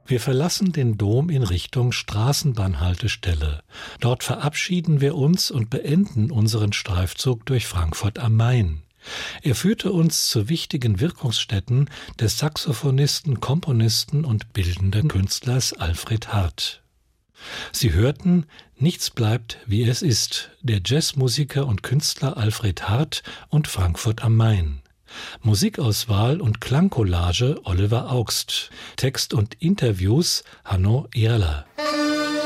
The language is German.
Wir verlassen den Dom in Richtung Straßenbahnhaltestelle. Dort verabschieden wir uns und beenden unseren Streifzug durch Frankfurt am Main. Er führte uns zu wichtigen Wirkungsstätten des Saxophonisten, Komponisten und bildenden Künstlers Alfred Hardt. Sie hörten »Nichts bleibt, wie es ist«, der Jazzmusiker und Künstler Alfred Hardt und Frankfurt am Main. Musikauswahl und Klangcollage Oliver Augst. Text und Interviews Hanno Ehrler.